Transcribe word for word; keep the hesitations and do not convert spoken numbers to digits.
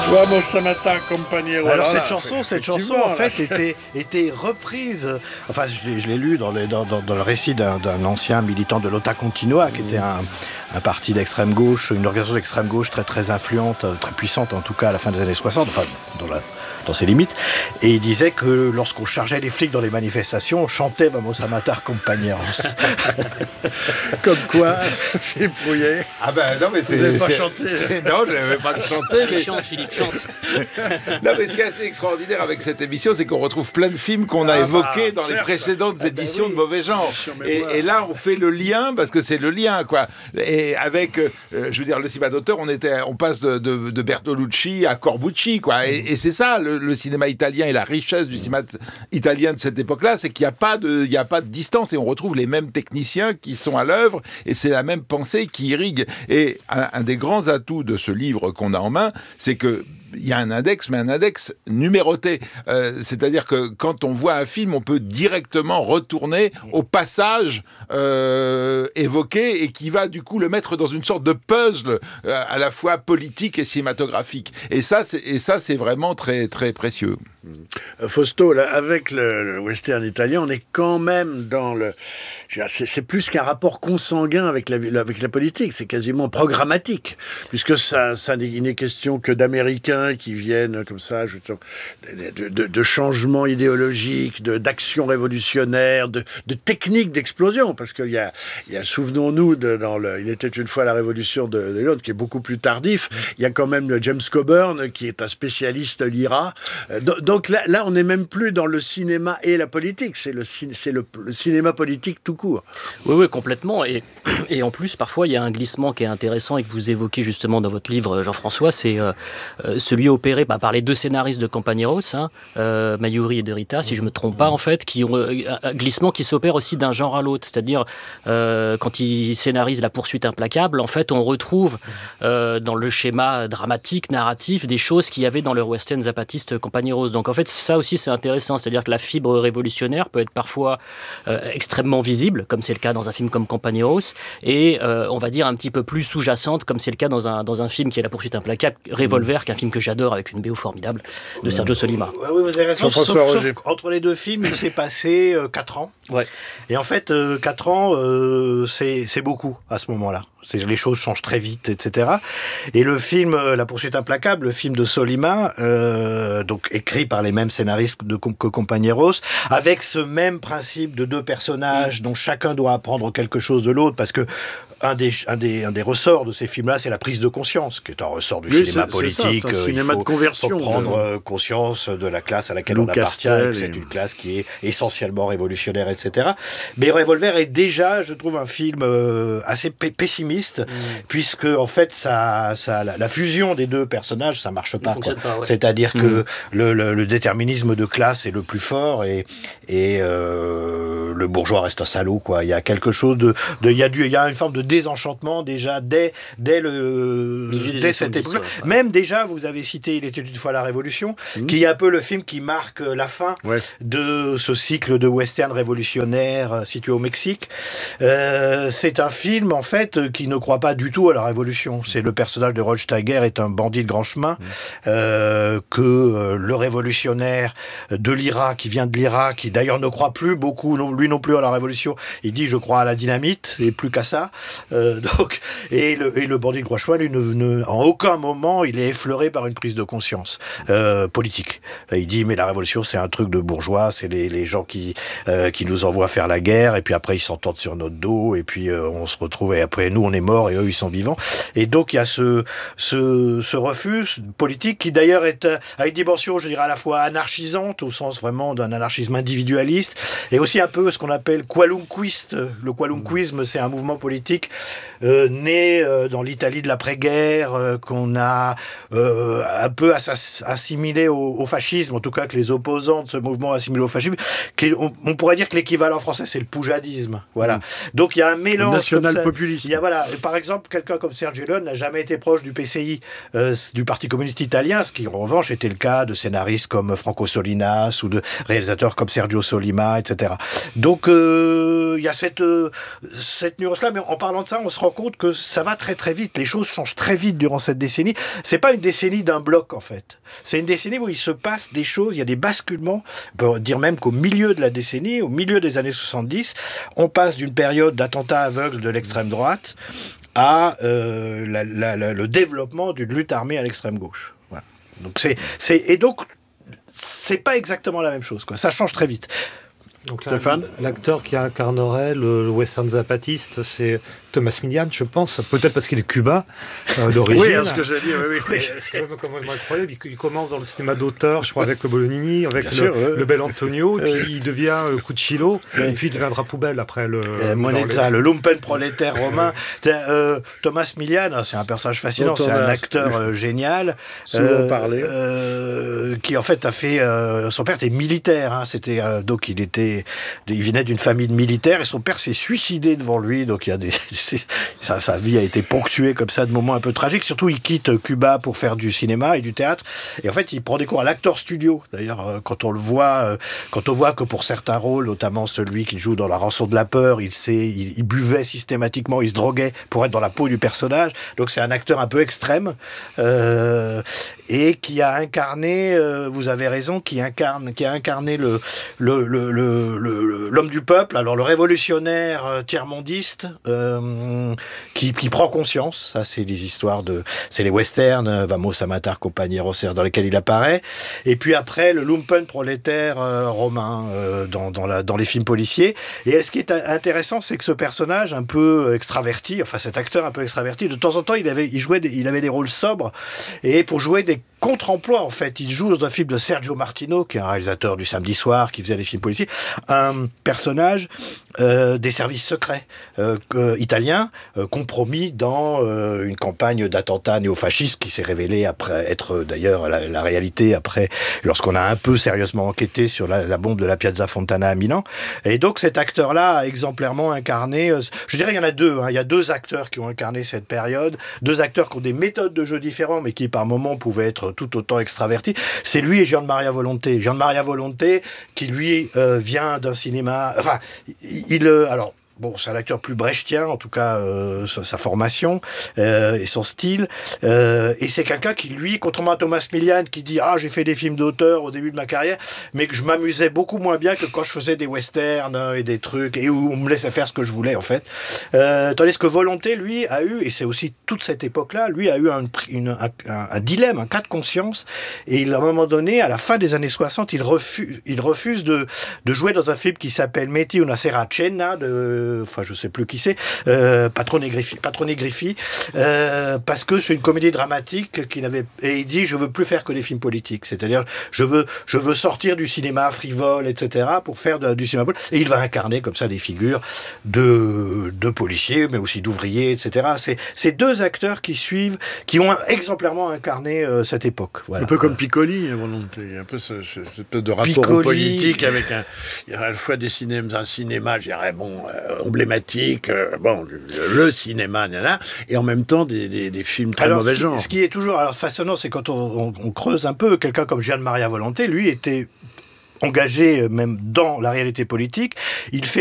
Vamos a matar compañero. Alors Voilà, cette chanson, cette chanson en fait là, était, était reprise. Enfin, je l'ai, je l'ai lu dans, les, dans, dans, dans le récit d'un, d'un ancien militant de l'Ota Continua, qui était un, un parti d'extrême gauche, une organisation d'extrême gauche très très influente, très puissante en tout cas à la fin des années soixante, enfin dans la dans ses limites, et il disait que lorsqu'on chargeait les flics dans les manifestations, on chantait Vamos a matar compañeros. Comme quoi, Philippe Rouillet. Ah ben non mais c'est... Vous n'avez pas c'est, chanté. c'est, non, je n'avais pas chanté. Mais... Chante, Philippe, chante. Non mais ce qui est assez extraordinaire avec cette émission, c'est qu'on retrouve plein de films qu'on a Ah évoqués bah, dans certes. les précédentes Ah bah éditions oui. de Mauvais Genre. Sur Et, mémoire. et là, on fait le lien, parce que c'est le lien, quoi. Et avec, euh, je veux dire, le cinéma d'auteur, on, était, on passe de, de, de Bertolucci à Corbucci, quoi. Et, et c'est ça, le, le cinéma italien et la richesse du cinéma t- italien de cette époque-là, c'est qu'il n'y a pas de, il y a pas de distance, et on retrouve les mêmes techniciens qui sont à l'œuvre, et c'est la même pensée qui irrigue. Et un, un des grands atouts de ce livre qu'on a en main, c'est que il y a un index, mais un index numéroté. Euh, c'est-à-dire que quand on voit un film, on peut directement retourner au passage euh, évoqué et qui va du coup le mettre dans une sorte de puzzle euh, à la fois politique et cinématographique. Et ça, c'est, et ça, c'est vraiment très, très précieux. Fausto, là, avec le, le western italien, on est quand même dans le... C'est, c'est plus qu'un rapport consanguin avec la, avec la politique, c'est quasiment programmatique, puisque ça, ça il n'est question que d'Américains qui viennent comme ça, je, de, de, de changements idéologiques, de, d'actions révolutionnaires, de, de techniques d'explosion, parce qu'il y a, il y a souvenons-nous, de, dans le, il était une fois la révolution de, de Londres, qui est beaucoup plus tardif, il y a quand même le James Coburn, qui est un spécialiste de l'I R A. Donc là, là, on n'est même plus dans le cinéma et la politique, c'est le, c'est le, le cinéma politique tout court. Oui, oui, complètement. Et, et en plus, parfois, il y a un glissement qui est intéressant et que vous évoquez justement dans votre livre, Jean-François, c'est euh, celui opéré bah, par les deux scénaristes de Compañeros, hein, euh, Mayuri et De Rita, si je ne me trompe pas, en fait, qui ont euh, un glissement qui s'opère aussi d'un genre à l'autre. C'est-à-dire, euh, quand ils scénarisent La poursuite implacable, en fait, on retrouve euh, dans le schéma dramatique, narratif, des choses qu'il y avait dans le western zapatiste Compañeros. Donc, en fait, ça aussi, c'est intéressant. C'est-à-dire que la fibre révolutionnaire peut être parfois euh, extrêmement visible, comme c'est le cas dans un film comme Compañeros, et euh, on va dire un petit peu plus sous-jacente, comme c'est le cas dans un, dans un film qui est La poursuite implacable, Revolver, qui est un film que j'adore avec une B O formidable de Sergio Solima. Ouais, oui, vous avez raison. Sauf, Jean-François sauf Roger. entre les deux films, il s'est passé euh, quatre ans. Ouais. Et en fait, euh, quatre ans, euh, c'est, c'est beaucoup à ce moment-là. C'est, les choses changent très vite, et cetera. Et le film euh, La poursuite implacable, le film de Solima, euh, donc écrit par les mêmes scénaristes de, que Compañeros, avec ce même principe de deux personnages dont chacun doit apprendre quelque chose de l'autre, parce que un des, un, des, un des ressorts de ces films-là, c'est la prise de conscience, qui est un ressort du Oui, cinéma c'est, politique. c'est ça, c'est un Il cinéma faut, de conversion. faut prendre de... euh, conscience de la classe à laquelle Lou on appartient, Castel que c'est et... une classe qui est essentiellement révolutionnaire, et cetera. Mais Revolver est déjà, je trouve, un film euh, assez p- pessimiste, mmh. puisque en fait, ça, ça, la, la fusion des deux personnages, ça marche pas. Quoi. pas ouais. C'est-à-dire mmh. que le, le, le déterminisme de classe est le plus fort et, et euh, le bourgeois reste un salaud. Quoi. Il y a quelque chose de, de il y a du, il y a une forme de désenchantement déjà dès dès le dès cette époque. Ouais, ouais. Même déjà, vous avez cité Il était une fois la Révolution, mmh. qui est un peu le film qui marque la fin ouais. de ce cycle de western révolutionnaire euh, situé au Mexique. Euh, c'est un film en fait qui ne croit pas du tout à la révolution. C'est le personnage de Rod Steiger est un bandit de grand chemin mmh. euh, que euh, le révolutionnaire de l'I R A qui vient de l'I R A, qui d'ailleurs ne croit plus beaucoup non, lui non plus à la révolution. Il dit je crois à la dynamite et plus qu'à ça. Euh, donc Et le, et le bandit de Groschmann, lui, ne, ne, en aucun moment, il est effleuré par une prise de conscience euh, politique. Là, il dit, mais la révolution, c'est un truc de bourgeois, c'est les, les gens qui, euh, qui nous envoient faire la guerre, et puis après, ils s'entendent sur notre dos, et puis euh, on se retrouve, et après, nous, on est morts, et eux, ils sont vivants. Et donc, il y a ce, ce, ce refus politique, qui d'ailleurs est à une dimension, je dirais, à la fois anarchisante, au sens vraiment d'un anarchisme individualiste, et aussi un peu ce qu'on appelle qualunquiste. Le qualunquisme, c'est un mouvement politique euh, né euh, dans l'Italie de l'après-guerre, euh, qu'on a euh, un peu ass- assimilé au, au fascisme, en tout cas que les opposants de ce mouvement assimilé au fascisme, qui, on, on pourrait dire que l'équivalent français c'est le poujadisme. Voilà. Mmh. Donc il y a un mélange national-populisme. Il y a voilà, par exemple quelqu'un comme Sergio Leone n'a jamais été proche du P C I, euh, du Parti communiste italien, ce qui en revanche était le cas de scénaristes comme Franco Solinas ou de réalisateurs comme Sergio Solima, et cetera. Donc euh, il y a cette euh, cette nuance-là, mais en parlant parlant de ça, on se rend compte que ça va très très vite. Les choses changent très vite durant cette décennie. C'est pas une décennie d'un bloc, en fait. C'est une décennie où il se passe des choses, il y a des basculements. On peut dire même qu'au milieu de la décennie, au milieu des années soixante-dix, on passe d'une période d'attentats aveugles de l'extrême droite à euh, la, la, la, le développement d'une lutte armée à l'extrême gauche. Voilà. Donc c'est, c'est, et donc, c'est pas exactement la même chose, quoi. Ça change très vite. Donc là, l'acteur qui incarnerait le, le western zapatiste, c'est Thomas Milian, je pense, peut-être parce qu'il est cubain euh, d'origine. Oui, ce que j'ai dit, oui, oui. C'est quand même incroyable. Il, il commence dans le cinéma d'auteur, je crois, avec Bolognini, avec le, sûr, ouais. le bel Antonio, et ouais. puis il devient euh, Cucillo, ouais. et puis il deviendra poubelle après le... Euh, Monezza, les... le lumpen prolétaire romain. Euh, Thomas Milian, c'est un personnage fascinant, c'est un acteur euh, génial. Souvent euh, parlé. Euh, qui en fait a fait... Euh, son père était militaire, hein, c'était, euh, donc il était... Il venait d'une famille de militaires, et son père s'est suicidé devant lui, donc il y a des... Sa, sa vie a été ponctuée comme ça de moments un peu tragiques. Surtout, il quitte Cuba pour faire du cinéma et du théâtre. Et en fait, il prend des cours à l'acteur studio. D'ailleurs, quand on le voit, quand on voit que pour certains rôles, notamment celui qui joue dans La Rançon de la peur, il, sait, il, il buvait systématiquement, il se droguait pour être dans la peau du personnage. Donc, c'est un acteur un peu extrême. Euh, et qui a incarné, euh, vous avez raison, qui incarne, qui a incarné le, le, le, le, le, l'homme du peuple, alors le révolutionnaire euh, tiers-mondiste, euh, qui, qui prend conscience. Ça, c'est les histoires de, c'est les westerns, euh, Vamos a matar compañeros, dans lesquels il apparaît. Et puis après, le lumpen prolétaire euh, romain euh, dans, dans, la, dans les films policiers. Et ce qui est intéressant, c'est que ce personnage un peu extraverti, enfin cet acteur un peu extraverti, de temps en temps, il avait, il jouait, des, il avait des rôles sobres. Et pour jouer des contre-emploi, en fait. Il joue dans un film de Sergio Martino, qui est un réalisateur du Samedi soir, qui faisait des films policiers, un personnage euh, des services secrets euh, euh, italiens, euh, compromis dans euh, une campagne d'attentats néofascistes qui s'est révélée après être, d'ailleurs, la, la réalité après, lorsqu'on a un peu sérieusement enquêté sur la, la bombe de la Piazza Fontana à Milan. Et donc, cet acteur-là a exemplairement incarné, euh, je dirais, il y en a deux, hein, il y a deux acteurs qui ont incarné cette période, deux acteurs qui ont des méthodes de jeu différentes, mais qui, par moments, pouvaient être tout autant extraverti. C'est lui et Gian Maria Volonté. Gian Maria Volonté, qui lui euh, vient d'un cinéma. Enfin, il. Euh, alors. Bon, c'est un acteur plus brechtien, en tout cas, euh, sa, sa formation euh, et son style. Euh, et c'est quelqu'un qui, lui, contrairement à Thomas Milian, qui dit « Ah, j'ai fait des films d'auteur au début de ma carrière, mais que je m'amusais beaucoup moins bien que quand je faisais des westerns et des trucs, et où on me laissait faire ce que je voulais, en fait. Euh, » Tandis que Volonté, lui, a eu, et c'est aussi toute cette époque-là, lui a eu un, une, un, un, un dilemme, un cas de conscience, et il, à un moment donné, à la fin des années soixante, il refuse, il refuse de, de jouer dans un film qui s'appelle « Metti una sera a cena » de enfin je sais plus qui c'est, euh, Patrone Griffi, Patrone Griffi, euh, parce que c'est une comédie dramatique qu'il avait, et il dit je veux plus faire que des films politiques, c'est-à-dire je veux je veux sortir du cinéma frivole, et cetera pour faire de, du cinéma politique, et il va incarner comme ça des figures de de policiers, mais aussi d'ouvriers, et cetera. C'est c'est deux acteurs qui suivent, qui ont exemplairement incarné euh, cette époque. Voilà. Un peu comme Piccoli, à volonté, un peu ce, ce, ce peu de rapport Piccoli. Au politique avec un, il y a à la fois des cinémas, un cinéma, je dirais bon. Euh, emblématique, euh, bon, le, le cinéma, nana, et en même temps des, des, des films très alors, mauvais ce qui, genre. Ce qui est toujours alors façonnant, c'est quand on, on, on creuse un peu, quelqu'un comme Gian Maria Volonté, lui, était engagé même dans la réalité politique. Il fait